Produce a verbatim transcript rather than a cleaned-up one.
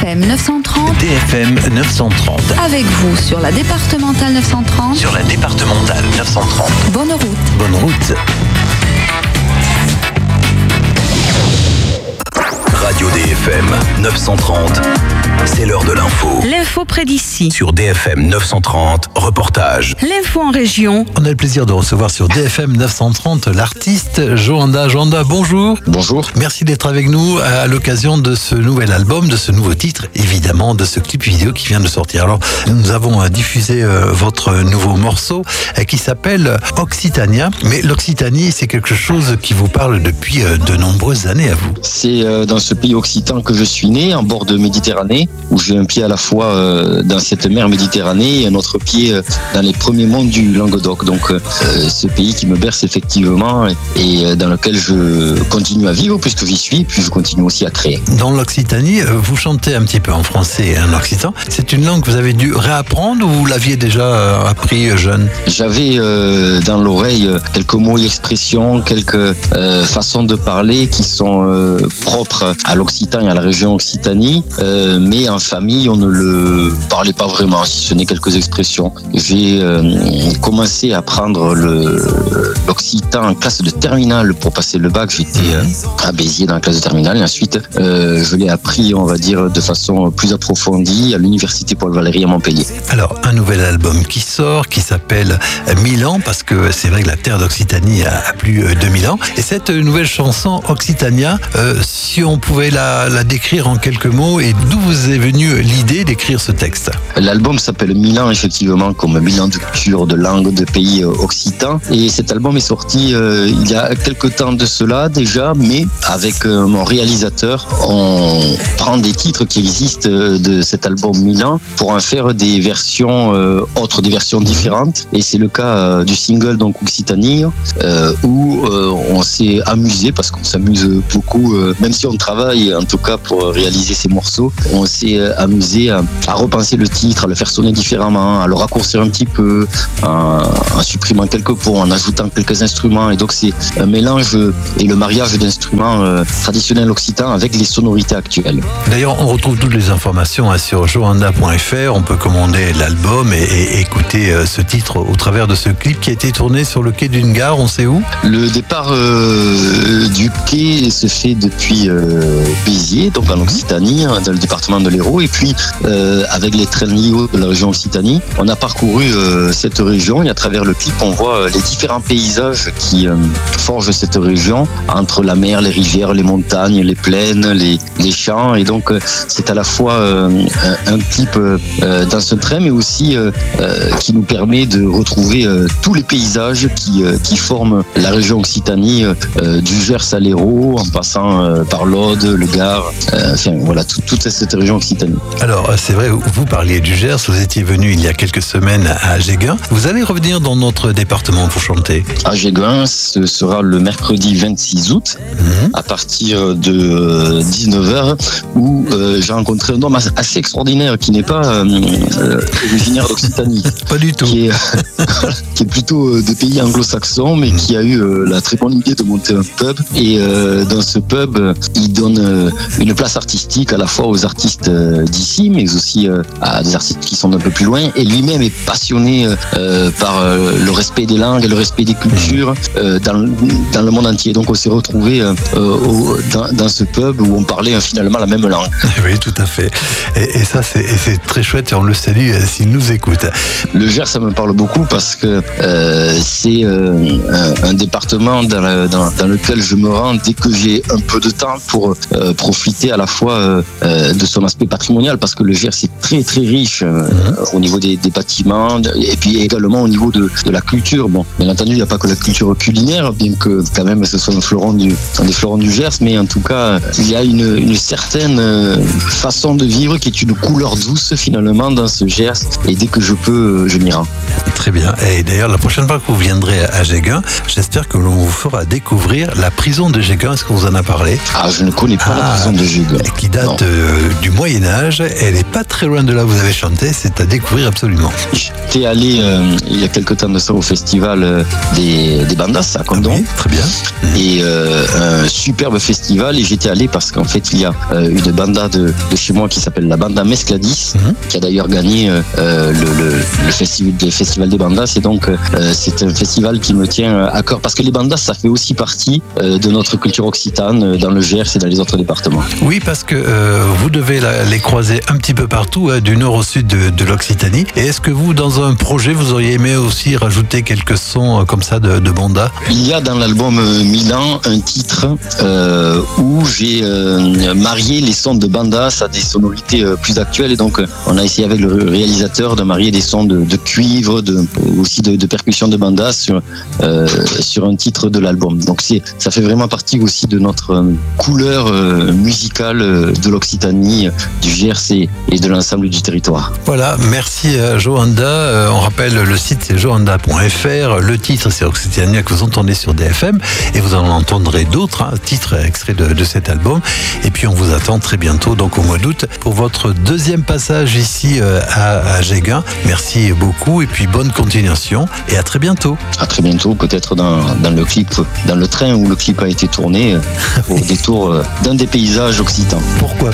M neuf cent trente. D F M neuf cent trente. Avec vous sur la départementale neuf cent trente. Sur la départementale neuf cent trente. Bonne route. Bonne route. Radio D F M neuf cent trente, c'est l'heure de l'info. L'info près d'ici. Sur D F M neuf cent trente, reportage. L'info en région. On a le plaisir de recevoir sur D F M neuf cent trente l'artiste Joanda. Joanda, bonjour. Bonjour. Merci d'être avec nous à l'occasion de ce nouvel album, de ce nouveau titre, évidemment, de ce clip vidéo qui vient de sortir. Alors, nous avons diffusé votre nouveau morceau qui s'appelle Occitania. Mais l'Occitanie, c'est quelque chose qui vous parle depuis de nombreuses années à vous. C'est dans ce pays occitan que je suis né, en bord de Méditerranée, où j'ai un pied à la fois euh, dans cette mer Méditerranée et un autre pied euh, dans les premiers monts du Languedoc. Donc euh, ce pays qui me berce effectivement et, et dans lequel je continue à vivre puisque j'y suis, puis je continue aussi à créer. Dans l'Occitanie, vous chantez un petit peu en français et en occitan. C'est une langue que vous avez dû réapprendre ou vous l'aviez déjà appris jeune? J'avais euh, dans l'oreille quelques mots et expressions, quelques euh, façons de parler qui sont euh, propres à l'Occitan et à la région Occitanie, euh, mais en famille on ne le parlait pas vraiment, si ce n'est quelques expressions. J'ai euh, commencé à apprendre le, l'Occitan en classe de terminale pour passer le bac. J'étais euh, à Béziers dans la classe de terminale et ensuite euh, je l'ai appris, on va dire, de façon plus approfondie à l'université Paul Valéry à Montpellier. Alors un nouvel album qui sort, qui s'appelle mille ans, parce que c'est vrai que la terre d'Occitanie a plus de mille ans. Et cette nouvelle chanson Occitania, euh, si on pouvait la, la décrire en quelques mots, et d'où vous est venue l'idée d'écrire ce texte? L'album s'appelle mille ans, effectivement, comme mille ans de culture, de langue, de pays occitans. Et cet album est sorti euh, il y a quelques temps de cela déjà, mais avec euh, mon réalisateur, on prend des titres qui existent de cet album mille ans pour en faire des versions euh, autres, des versions différentes. Et c'est le cas euh, du single, donc Occitanie, euh, où euh, on s'est amusé, parce qu'on s'amuse beaucoup, euh, même si on travaille en tout cas pour réaliser ces morceaux, on s'est amusé à, à repenser le titre, à le faire sonner différemment, à le raccourcir un petit peu, en, en supprimant quelques pots, en ajoutant quelques instruments. Et donc c'est un mélange et le mariage d'instruments euh, traditionnels occitans avec les sonorités actuelles. D'ailleurs, on retrouve toutes les informations hein, sur joanda point f r. On peut commander l'album et, et écouter euh, ce titre au travers de ce clip qui a été tourné sur le quai d'une gare. On sait où? Le départ euh, du quai se fait depuis euh, Béziers, donc en Occitanie, dans le département de l'Hérault, et puis euh, avec les trains Lio de la région Occitanie, on a parcouru euh, cette région et à travers le clip on voit les différents paysages qui euh, forgent cette région, entre la mer, les rivières, les montagnes, les plaines, les, les champs, et donc euh, c'est à la fois euh, un, un clip euh, dans ce train, mais aussi euh, euh, qui nous permet de retrouver euh, tous les paysages qui, euh, qui forment la région Occitanie, euh, du Gers à l'Hérault, en passant euh, par l'Aude, le Gard, euh, enfin voilà, tout, toute cette région Occitanie. Alors c'est vrai, vous parliez du Gers, vous étiez venu il y a quelques semaines à Ageguin. Vous allez revenir dans notre département pour chanter? Ageguin, ce sera le mercredi vingt-six août, mmh. à partir de dix-neuf heures, où euh, j'ai rencontré un homme assez extraordinaire qui n'est pas euh, originaire d'Occitanie. Pas du tout. Qui est, qui est plutôt de pays anglo-saxons, mais mmh. qui a eu euh, la très bonne idée de monter un pub. Et euh, dans ce pub, il donne euh, une place artistique à la fois aux artistes euh, d'ici, mais aussi euh, à des artistes qui sont d'un peu plus loin. Et lui-même est passionné euh, par euh, le respect des langues et le respect des cultures euh, dans, dans le monde entier. Donc on s'est retrouvés euh, au, dans, dans ce pub où on parlait euh, finalement la même langue. Oui, tout à fait. Et, et ça, c'est, et c'est très chouette et on le salue euh, s'il nous écoute. Le Gers, ça me parle beaucoup parce que euh, c'est euh, un, un département dans, la, dans, dans lequel je me rends dès que j'ai un peu de temps pour euh, profiter à la fois euh, de son aspect patrimonial, parce que le Gers est très très riche euh, mmh. au niveau des, des bâtiments et puis également au niveau de, de la culture. Bon, bien entendu, il n'y a pas que la culture culinaire, bien que quand même ce soit un fleuron du, un des fleurons du Gers, mais en tout cas, il y a une, une certaine façon de vivre qui est une couleur douce finalement dans ce Gers, et dès que je peux, je m'y rends. Très bien. Et d'ailleurs, la prochaine fois que vous viendrez à Ageguin, j'espère que l'on vous fera découvrir la prison de Ageguin. Est-ce qu'on vous en a parlé? Ah, je ne connais pas ah, la prison de Jégun. qui date euh, du Moyen-Âge. Elle n'est pas très loin de là où vous avez chanté, c'est à découvrir absolument. J'étais allé euh, il y a quelque temps de ça au festival euh, des, des bandas à Condom. Ah oui, très bien. Et euh, un superbe festival, et j'étais allé parce qu'en fait il y a euh, une banda de, de chez moi qui s'appelle la banda Mescladis, Mhm. qui a d'ailleurs gagné euh, le, le, le festival, le festival des bandas, et donc euh, c'est un festival qui me tient à cœur parce que les bandas ça fait aussi partie euh, de notre culture occitane euh, dans le Gers et dans les autres départements. Oui, parce que euh, vous devez la- les croiser un petit peu partout, hein, du nord au sud de, de l'Occitanie. Et est-ce que vous, dans un projet, vous auriez aimé aussi rajouter quelques sons euh, comme ça de, de banda? Il y a dans l'album euh, Milan un titre euh, où j'ai euh, marié les sons de bandas à des sonorités euh, plus actuelles, et donc euh, on a essayé avec le réalisateur de marier des sons de, de cuivre, de, aussi de, de percussions de bandas sur, euh, sur un titre de l'album. Donc c'est, ça fait vraiment partie aussi de notre euh, couleur euh, musicale euh, de l'Occitanie, euh, du Gers et, et de l'ensemble du territoire. Voilà, merci euh, Joanda. Euh, on rappelle, le site c'est joanda point f r. Le titre c'est Occitania que vous entendez sur D F M. Et vous en entendrez d'autres, hein, titres extraits de, de cet album. Et puis on vous attend très bientôt, donc au mois d'août, pour votre deuxième passage ici euh, à, à Jégun. Merci beaucoup et puis bonne continuation. Et à très bientôt. À très bientôt, peut-être dans, dans le clip, dans le train où le clip a été tourné, euh, au détour euh, d'un des paysages occitans. Pourquoi